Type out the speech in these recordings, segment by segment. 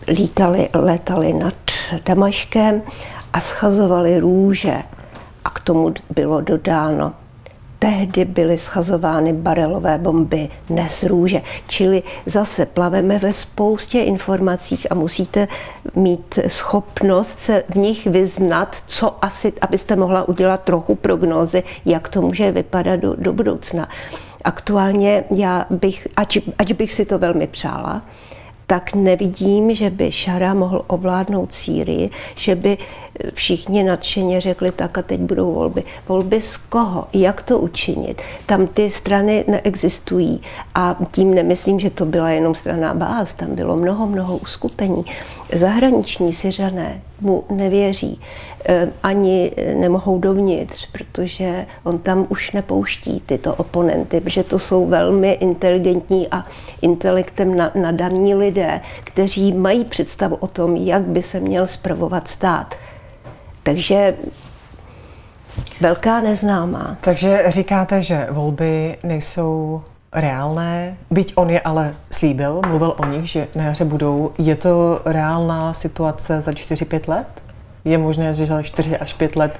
letali nad Damaškem a schazovali růže. A k tomu bylo dodáno, tehdy byly schazovány barelové bomby, dnes růže. Čili zase plaveme ve spoustě informacích a musíte mít schopnost se v nich vyznat, co asi, abyste mohla udělat trochu prognózy, jak to může vypadat do budoucna. Aktuálně já bych, ač bych si to velmi přála, tak nevidím, že by Šara mohl ovládnout Sýrii, že by všichni nadšeně řekli, tak a teď budou volby. Volby z koho? Jak to učinit? Tam ty strany neexistují a tím nemyslím, že to byla jenom strana Baas, tam bylo mnoho uskupení. Zahraniční Syřané mu nevěří, ani nemohou dovnitř, protože on tam už nepouští tyto oponenty, protože to jsou velmi inteligentní a intelektem nadaní lidé, kteří mají představu o tom, jak by se měl spravovat stát. Takže velká neznámá. Takže říkáte, že volby nejsou reálné, byť on je ale slíbil, mluvil o nich, že na jaře budou. Je to reálná situace za 4-5 let? Je možné, že za 4 až 5 let?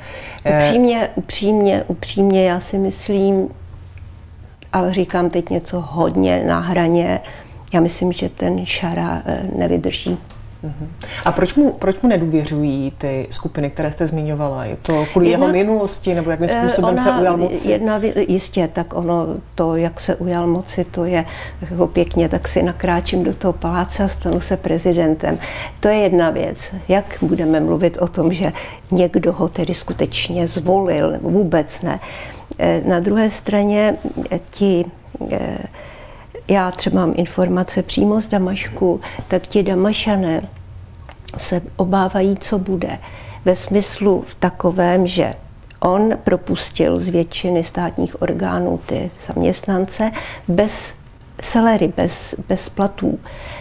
Upřímně, já si myslím, ale říkám teď něco hodně na hraně, já myslím, že ten Šara nevydrží. A proč mu nedůvěřují ty skupiny, které jste zmiňovala? Je to kvůli jeho minulosti, nebo jakým způsobem se ujal moci? Jistě, tak ono to, jak se ujal moci, to je jako pěkně, tak si nakráčím do toho paláce a stanu se prezidentem. To je jedna věc. Jak budeme mluvit o tom, že někdo ho tedy skutečně zvolil? Vůbec ne. Na druhé straně já třeba mám informace přímo z Damašku, tak ti Damašané se obávají, co bude. Ve smyslu v takovém, že on propustil z většiny státních orgánů ty zaměstnance bez salary, bez platů.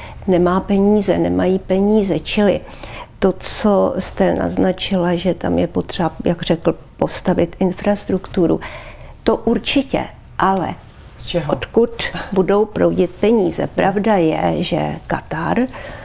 Nemají peníze, čili to, co jste naznačila, že tam je potřeba, jak řekl, postavit infrastrukturu, to určitě, ale odkud budou proudit peníze. Pravda je, že Katar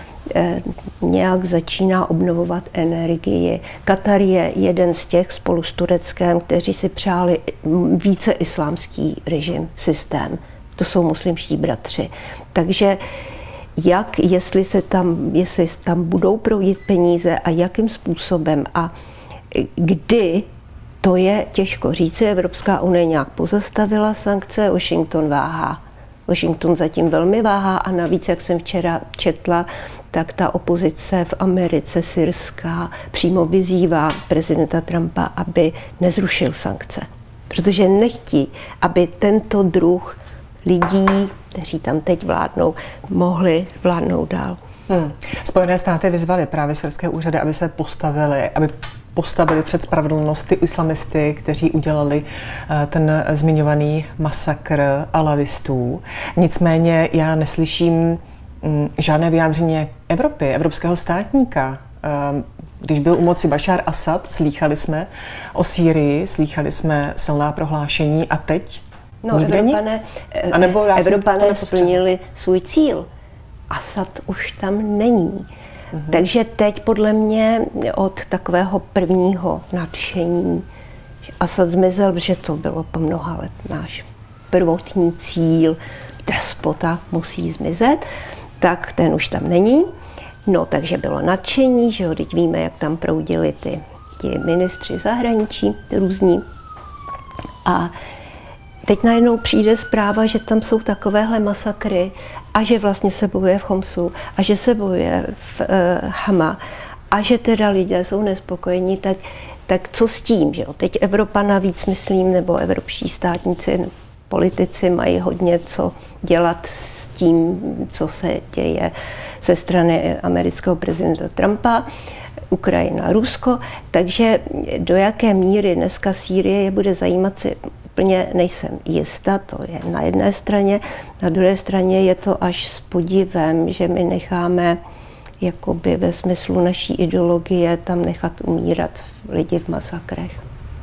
nějak začíná obnovovat energii. Katar je jeden z těch spolu s Tureckem, kteří si přáli více islámský režim, systém. To jsou muslimští bratři. Takže jestli tam budou proudit peníze a jakým způsobem a kdy, to je těžko říci. Evropská unie nějak pozastavila sankce, Washington váhá. Washington zatím velmi váhá a navíc, jak jsem včera četla, tak ta opozice v Americe, syrská, přímo vyzývá prezidenta Trumpa, aby nezrušil sankce. Protože nechtí, aby tento druh lidí, kteří tam teď vládnou, mohli vládnout dál. Spojené státy vyzvaly právě syrské úřady, aby se postavili před spravedlnost ty islamisty, kteří udělali ten zmiňovaný masakr alavistů. Nicméně já neslyším žádné vyjádření Evropy, evropského státníka. Když byl u moci Bašár Asad, slýchali jsme o Sýrii, slýchali jsme silná prohlášení a teď nikde nic? Evropané splnili svůj cíl. Asad už tam není. Takže teď podle mě od takového prvního nadšení, že Asad zmizel, že to bylo po mnoha let náš prvotní cíl, despota musí zmizet, tak ten už tam není. No, takže bylo nadšení, že jo, teď víme, jak tam proudili ti ministři zahraničí různí. A teď najednou přijde zpráva, že tam jsou takovéhle masakry a že vlastně se bojuje v Chomsu a že se bojuje v Hama a že teda lidé jsou nespokojení, tak co s tím, že jo? Teď Evropa navíc, myslím, nebo evropští státníci, politici mají hodně co dělat s tím, co se děje ze strany amerického prezidenta Trumpa, Ukrajina, Rusko, takže do jaké míry dneska Sýrie je bude zajímat, si úplně nejsem jistá, to je na jedné straně, na druhé straně je to až s podivem, že my necháme jakoby ve smyslu naší ideologie tam nechat umírat lidi v masakrech.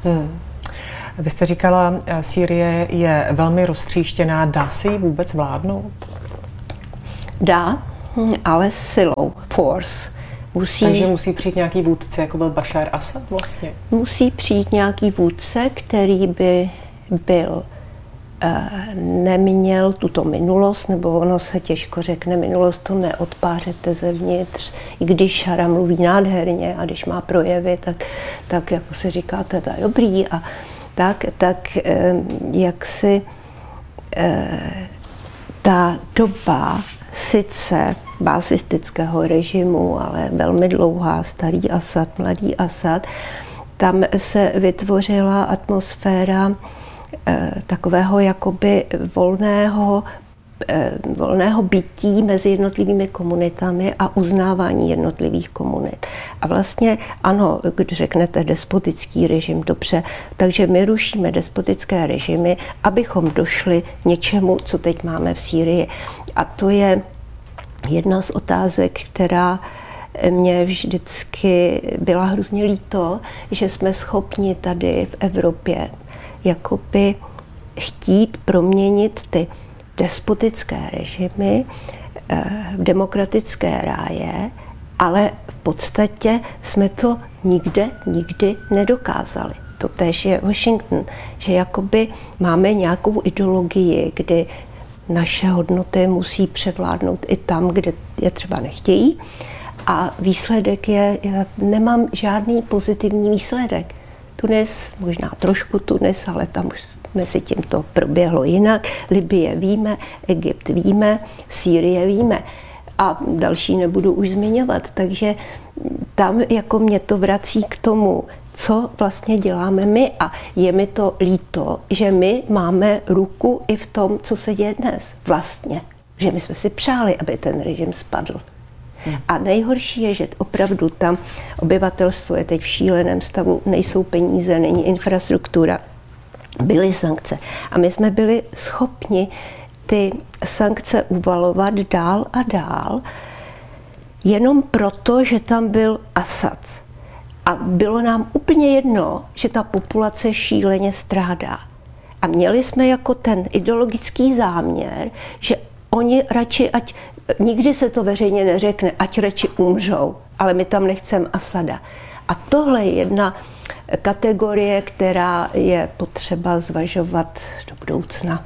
Vy jste říkala, Sýrie je velmi roztříštěná, dá se jí vůbec vládnout? Dá, ale silou, force. Takže musí přijít nějaký vůdce, jako byl Bašár Asad vlastně? Musí přijít nějaký vůdce, který by byl neměl tuto minulost, nebo ono se těžko řekne, minulost to neodpářete zevnitř, i když Šara mluví nádherně a když má projevy, tak jako si říkáte, to je dobrý a tak jak si ta doba sice basistického režimu, ale velmi dlouhá, starý Asad, mladý Asad, tam se vytvořila atmosféra takového jakoby volného bytí mezi jednotlivými komunitami a uznávání jednotlivých komunit. A vlastně ano, když řeknete despotický režim, dobře, takže my rušíme despotické režimy, abychom došli k něčemu, co teď máme v Sýrii. A to je jedna z otázek, která mě vždycky byla hrozně líto, že jsme schopni tady v Evropě jakoby chtít proměnit ty despotické režimy v demokratické ráje, ale v podstatě jsme to nikdy nedokázali. Totéž je Washington, že jakoby máme nějakou ideologii, kdy naše hodnoty musí převládnout i tam, kde je třeba nechtějí. A výsledek je, já nemám žádný pozitivní výsledek. Tunis, možná trošku Tunis, ale tam už mezi tím to proběhlo jinak. Libye víme, Egypt víme, Sýrie víme a další nebudu už zmiňovat. Takže tam jako mě to vrací k tomu, co vlastně děláme my a je mi to líto, že my máme ruku i v tom, co se děje dnes vlastně. Že my jsme si přáli, aby ten režim spadl. A nejhorší je, že opravdu tam obyvatelstvo je teď v šíleném stavu, nejsou peníze, není infrastruktura, byly sankce. A my jsme byli schopni ty sankce uvalovat dál a dál, jenom proto, že tam byl Asad. A bylo nám úplně jedno, že ta populace šíleně strádá. A měli jsme jako ten ideologický záměr, že oni radši, nikdy se to veřejně neřekne, ať radši umřou, ale my tam nechceme Asada. A tohle je jedna kategorie, která je potřeba zvažovat do budoucna.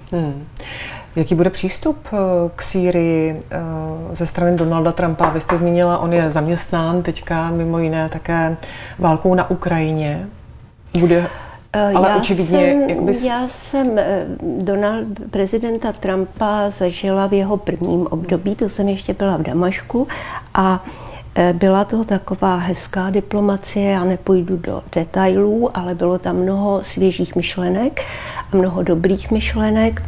Jaký bude přístup k Sýrii ze strany Donalda Trumpa? Vy jste zmínila, on je zaměstnán teďka mimo jiné také válkou na Ukrajině. Bude, ale očividně... Já jsem prezidenta Trumpa zažila v jeho prvním období, to jsem ještě byla v Damašku a byla to taková hezká diplomacie, já nepůjdu do detailů, ale bylo tam mnoho svěžích myšlenek a mnoho dobrých myšlenek.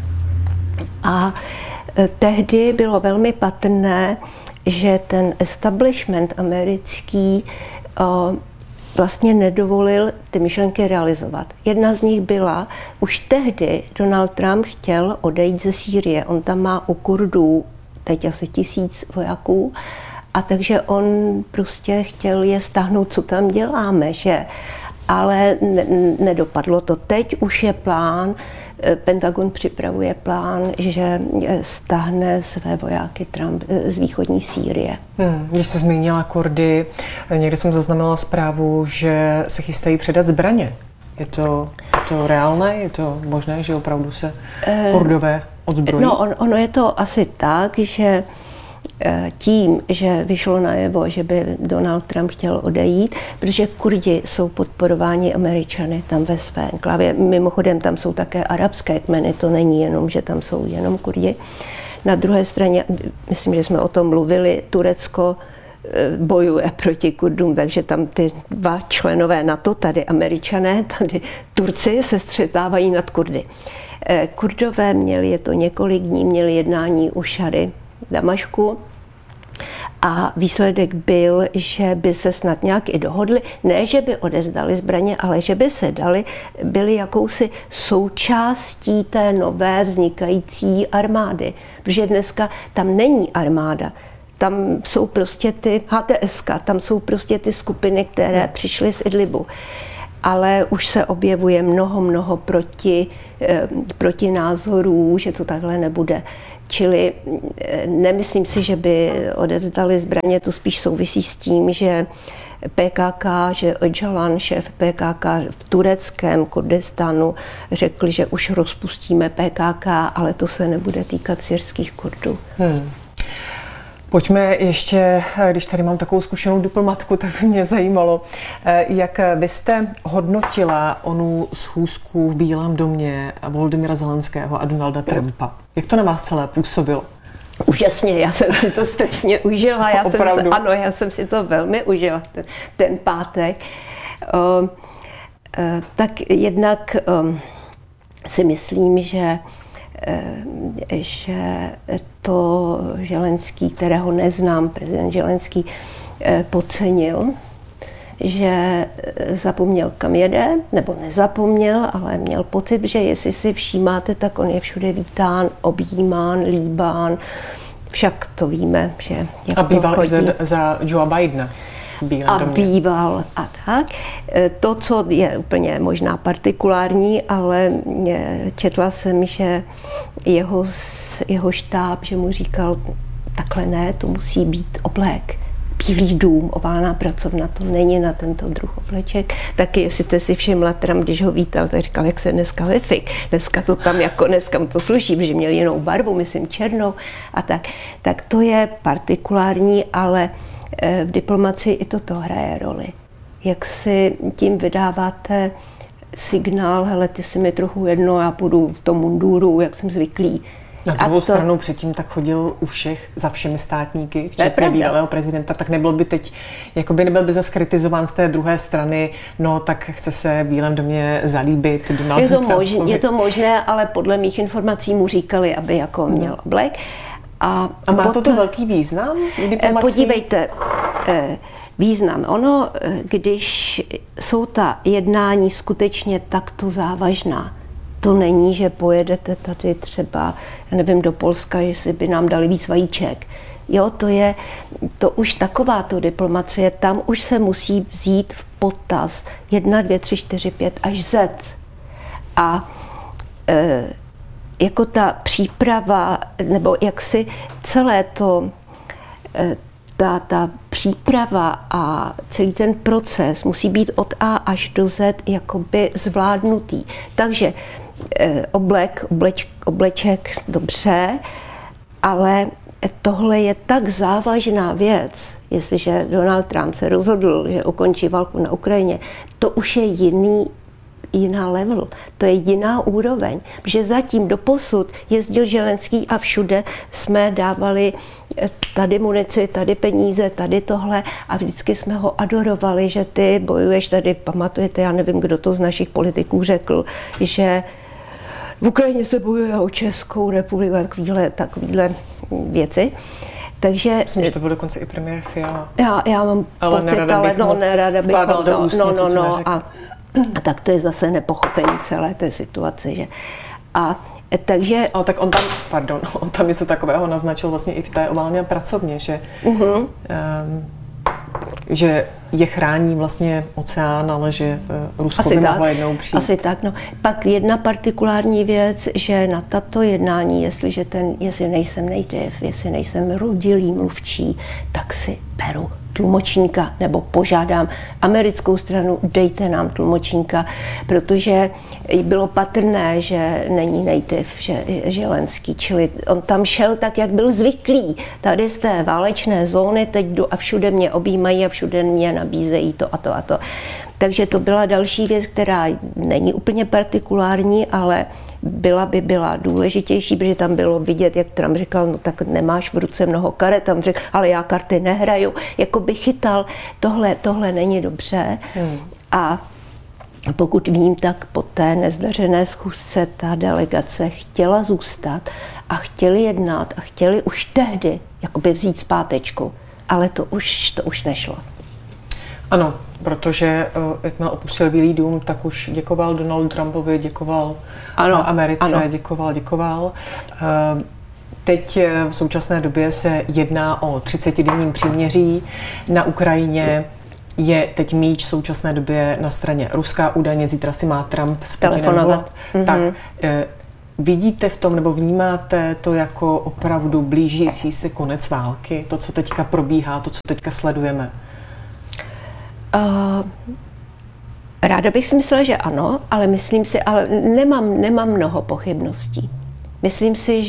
A tehdy bylo velmi patrné, že ten establishment americký vlastně nedovolil ty myšlenky realizovat. Jedna z nich byla, už tehdy Donald Trump chtěl odejít ze Sýrie. On tam má u Kurdů teď asi 1000 vojáků, a takže on prostě chtěl je stáhnout, co tam děláme, že? Ale nedopadlo to. Teď už je plán, Pentagon připravuje plán, že stáhne své vojáky Trump z východní Sýrie. Když jste zmínila Kurdy, někde jsem zaznamenala zprávu, že se chystají předat zbraně. Je to reálné? Je to možné, že opravdu se Kurdové odzbrojí? No, ono je to asi tak, že tím, že vyšlo najevo, že by Donald Trump chtěl odejít, protože Kurdi jsou podporováni Američany tam ve své enklavě. Mimochodem tam jsou také arabské kmeny, to není jenom, že tam jsou jenom Kurdi. Na druhé straně, myslím, že jsme o tom mluvili, Turecko bojuje proti Kurdům, takže tam ty dva členové NATO, tady Američané, tady Turci se střetávají nad Kurdy. Kurdové měli, je to několik dní, měli jednání u Šary v Damašku a výsledek byl, že by se snad nějak i dohodli, ne, že by odevzdali zbraně, ale že by se dali, byli jakousi součástí té nové vznikající armády. Protože dneska tam není armáda, tam jsou prostě ty HTSK, tam jsou prostě ty skupiny, které přišly z Idlibu. ale už se objevuje mnoho proti názorů, že to takhle nebude. Čili nemyslím si, že by odevzdali zbraně, to spíš souvisí s tím, že PKK, že Öcalan, šéf PKK v tureckém Kurdistánu řekl, že už rozpustíme PKK, ale to se nebude týkat syrských Kurdů. Pojďme ještě, když tady mám takovou zkušenou diplomatku, tak by mě zajímalo, jak byste hodnotila onu schůzku v Bílém domě Volodymyra Zelenského a Donalda Trumpa. Jak to na vás celé působilo? Úžasně, já jsem si to strašně užila. Já jsem si to velmi užila ten pátek. Tak jednak si myslím, že to Zelenský, kterého neznám, prezident Zelenský, podcenil, že zapomněl, kam jede, nebo nezapomněl, ale měl pocit, že jestli si všímáte, tak on je všude vítán, objímán, líbán. Však to víme, že jak a býval to chodí. I za Joea Bidena. Býval a tak. To, co je úplně možná partikulární, ale četla jsem, že jeho štáb, že mu říkal, takhle ne, to musí být oblek. Bílý dům, oválná pracovna, to není na tento druh obleček. Taky, jestli jste si všimla, Trump, když ho vítal, tak říkal, jak se dneska vyfik. Dneska to tam jako dneska to sluší, protože měl jinou barvu, myslím černou a tak. Tak to je partikulární, ale v diplomacii i toto hraje roli. Jak si tím vydáváte signál, hele, ty si mi trochu jedno, já půjdu v tom munduru, jak jsem zvyklý. Na druhou stranu předtím tak chodil u všech, za všemi státníky, včetně bývalého prezidenta, tak nebyl by teď, jakoby nebyl by zase kritizován z té druhé strany, no tak chce se v Bílém domě zalíbit Donaldu Trumpovi. Je to možné, ale podle mých informací mu říkali, aby jako měl oblek. A má to velký význam? Podívejte, význam. Ono, když jsou ta jednání skutečně takto závažná, to není, že pojedete tady třeba, já nevím, do Polska, jestli by nám dali víc vajíček. Jo, to už takováto diplomacie, tam už se musí vzít v potaz 1, 2, 3, 4, 5 až Z. A jako ta příprava, nebo jak si celé to, ta příprava a celý ten proces musí být od A až do Z jakoby zvládnutý. Takže obleček, dobře, ale tohle je tak závažná věc, jestliže Donald Trump se rozhodl, že ukončí válku na Ukrajině, to už je jiná level, to je jiná úroveň, protože zatím doposud jezdil Zelenský a všude jsme dávali tady munici, tady peníze, tady tohle a vždycky jsme ho adorovali, že ty bojuješ tady, pamatujete, já nevím, kdo to z našich politiků řekl, že v Ukrajině se bojuje o Českou republiku a takovýhle věci. Takže myslím, že to byl dokonce i premiér Fiala. Já mám pocit, ale nerada bych a tak to je zase nepochopení celé té situace, že? Takže... Ale tak on tam něco takového naznačil vlastně i v té oválné pracovně, že je chrání vlastně oceán, ale že Rusko by mohlo jednou přijít. Asi tak, no. Pak jedna partikulární věc, že na tato jednání, jestli nejsem native, jestli nejsem rodilý mluvčí, tak si beru tlumočníka nebo požádám americkou stranu, dejte nám tlumočníka, protože bylo patrné, že není native, že Zelenský, čili on tam šel tak, jak byl zvyklý. Tady z té válečné zóny teď jdu a všude mě objímají a všude mě nabízejí to a to a to. Takže to byla další věc, která není úplně partikulární, ale byla důležitější, protože tam bylo vidět, jak Trump říkal, no tak nemáš v ruce mnoho karet, tam řekl, ale já karty nehraju, jako by chytal, tohle není dobře. A pokud vím, tak po té nezdařené schůzce ta delegace chtěla zůstat a chtěli jednat a chtěli už tehdy jakoby vzít zpátečku, ale to už nešlo. Ano, protože jakmile opustil Bílý dům, tak už děkoval Donaldu Trumpovi, děkoval Americe, ano. děkoval. Teď v současné době se jedná o 30-denním příměří na Ukrajině. Je teď míč v současné době na straně ruská, údajně zítra si má Trump s Putinem volat. Tak, vidíte v tom, nebo vnímáte to jako opravdu blížící se konec války? To, co teďka probíhá, to, co teďka sledujeme? Ráda bych si myslela, že ano, ale myslím si, ale nemám mnoho pochybností. Myslím si,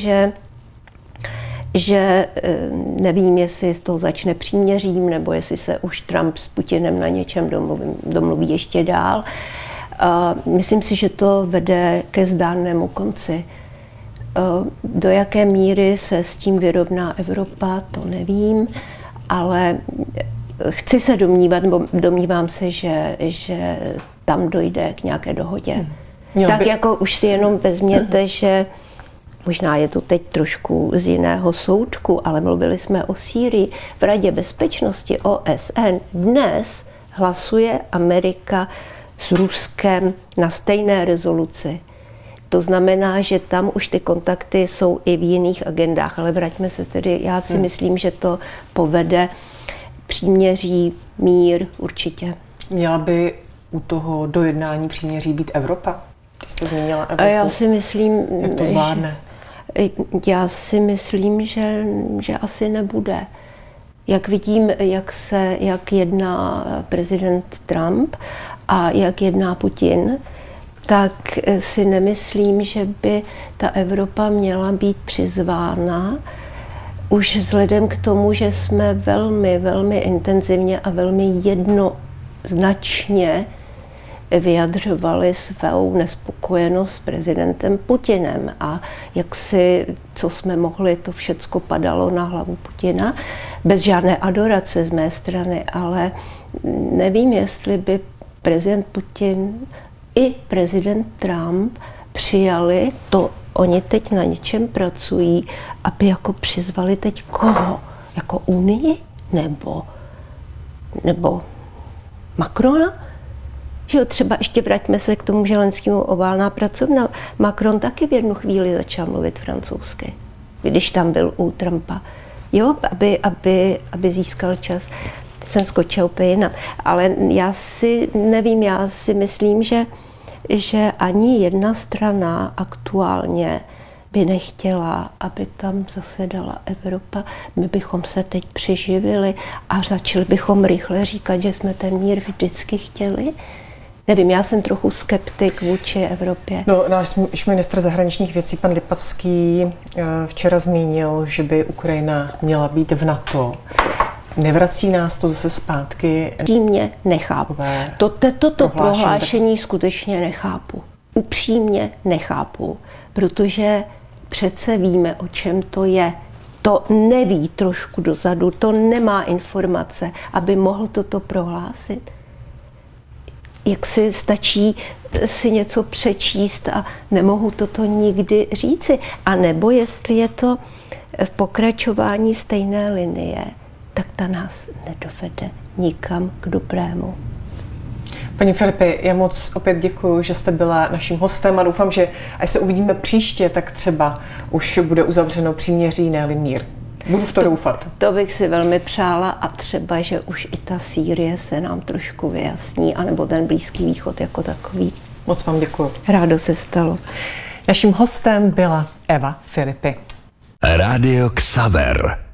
že nevím, jestli z toho začne příměřím, nebo jestli se už Trump s Putinem na něčem domluví ještě dál. Myslím si, že to vede ke zdárnému konci. Do jaké míry se s tím vyrovná Evropa, to nevím, ale chci se domnívat, nebo domnívám se, že tam dojde k nějaké dohodě. Tak jako už si jenom vezměte, že možná je to teď trošku z jiného soudku, ale mluvili jsme o Sýrii. V Radě bezpečnosti OSN dnes hlasuje Amerika s Ruskem na stejné rezoluci. To znamená, že tam už ty kontakty jsou i v jiných agendách, ale vraťme se tedy, já si myslím, že to povede příměří, mír určitě. Měla by u toho dojednání příměří být Evropa? Když jste zmínila Evropu. A já si myslím, jak to zvládne? Já si myslím, že asi nebude. Jak vidím, jak jedná prezident Trump a jak jedná Putin, tak si nemyslím, že by ta Evropa měla být přizvána. Už vzhledem k tomu, že jsme velmi, velmi intenzivně a velmi jednoznačně vyjadřovali svou nespokojenost s prezidentem Putinem a co jsme mohli, to všecko padalo na hlavu Putina, bez žádné adorace z mé strany, ale nevím, jestli by prezident Putin i prezident Trump přijali to, oni teď na něčem pracují, aby jako přizvali teď koho? Jako Unii? Nebo Macrona? Že jo, třeba ještě vraťme se k tomu Zelenskému, oválná pracovna. Macron taky v jednu chvíli začal mluvit francouzsky, když tam byl u Trumpa. Jo, aby získal čas. Teď jsem skočila úplně jinam. Ale já si nevím, já si myslím, že ani jedna strana aktuálně by nechtěla, aby tam zasedala Evropa. My bychom se teď přiživili a začali bychom rychle říkat, že jsme ten mír vždycky chtěli. Nevím, já jsem trochu skeptik vůči Evropě. No, náš ministr zahraničních věcí, pan Lipavský, včera zmínil, že by Ukrajina měla být v NATO. Nevrací nás to zase zpátky? Upřímně nechápu. Toto prohlášení skutečně nechápu. Upřímně nechápu, protože přece víme, o čem to je. To neví trošku dozadu, to nemá informace, aby mohl toto prohlásit. Jak si stačí si něco přečíst a nemohu toto nikdy říci. A nebo jestli je to v pokračování stejné linie, tak ta nás nedovede nikam k dobrému. Paní Filipi, já moc opět děkuji, že jste byla naším hostem a doufám, že až se uvidíme příště, tak třeba už bude uzavřeno příměří, ne-li mír. Budu v to doufat. To bych si velmi přála a třeba, že už i ta Sýrie se nám trošku vyjasní, anebo ten Blízký východ jako takový. Moc vám děkuji. Rádo se stalo. Naším hostem byla Eva Filipi. Rádio Xaver.